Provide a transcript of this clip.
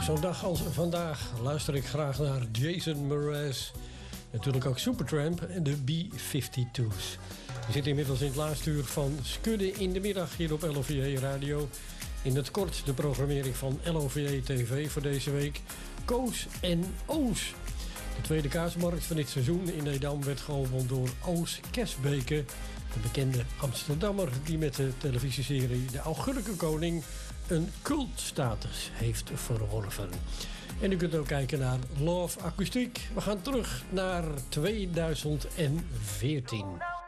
zo'n dag als vandaag luister ik graag naar Jason Mraz. Natuurlijk ook Supertramp en de B-52's. We zitten inmiddels in het laatste uur van Skudden in de middag hier op LOVJ Radio. In het kort de programmering van LOVJ TV voor deze week. Koos en Oos. De tweede kaasmarkt van dit seizoen in Edam werd geopend door Oos Kesbeke. De bekende Amsterdammer die met de televisieserie De Augurkenkoning een cultstatus heeft verworven. En u kunt ook kijken naar Love Akoestiek. We gaan terug naar 2014.